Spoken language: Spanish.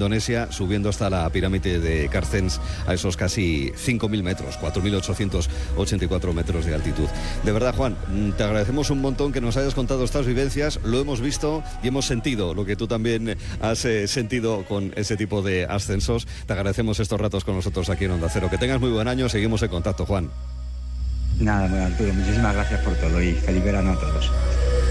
Indonesia, subiendo hasta la pirámide de Carstens a esos casi 5.000 metros, 4.884 metros de altitud. De verdad, Juan, te agradecemos un montón que nos hayas contado estas vivencias, lo hemos visto y hemos sentido lo que tú también has sentido con ese tipo de ascensos. Te agradecemos estos ratos con nosotros aquí en Onda Cero. Que tengas muy buen año, seguimos en contacto, Juan. Nada, bueno, Arturo, muchísimas gracias por todo y feliz verano a todos.